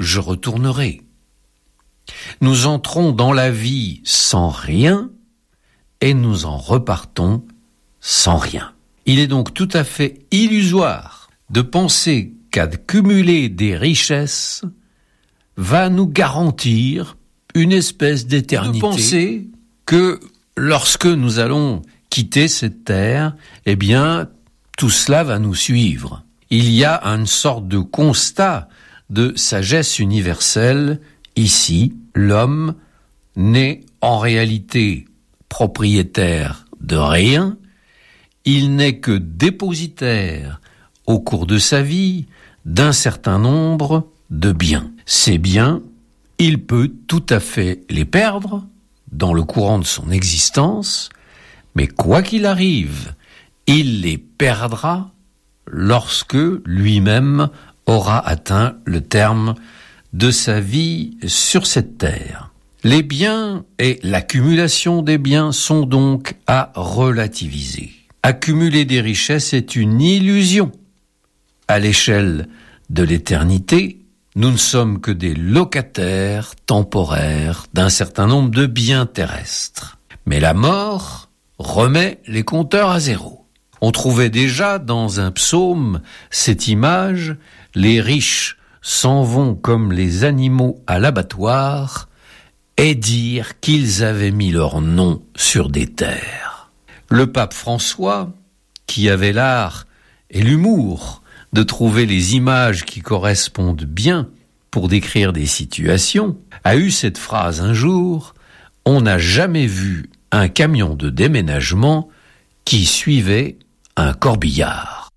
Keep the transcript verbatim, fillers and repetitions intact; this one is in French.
je retournerai. Nous entrons dans la vie sans rien et nous en repartons sans rien. Il est donc tout à fait illusoire de penser qu'accumuler des richesses va nous garantir une espèce d'éternité. De penser que lorsque nous allons quitter cette terre, eh bien, tout cela va nous suivre. Il y a une sorte de constat de sagesse universelle. Ici, l'homme n'est en réalité propriétaire de rien. Il n'est que dépositaire au cours de sa vie d'un certain nombre de biens. Ces biens, il peut tout à fait les perdre dans le courant de son existence, mais quoi qu'il arrive, il les perdra lorsque lui-même aura atteint le terme de sa vie sur cette terre. Les biens et l'accumulation des biens sont donc à relativiser. Accumuler des richesses est une illusion. À l'échelle de l'éternité, nous ne sommes que des locataires temporaires d'un certain nombre de biens terrestres. Mais la mort remet les compteurs à zéro. On trouvait déjà dans un psaume cette image, les riches s'en vont comme les animaux à l'abattoir et dire qu'ils avaient mis leur nom sur des terres. Le pape François, qui avait l'art et l'humour de trouver les images qui correspondent bien pour décrire des situations, a eu cette phrase un jour, « On n'a jamais vu un camion de déménagement qui suivait un corbillard ».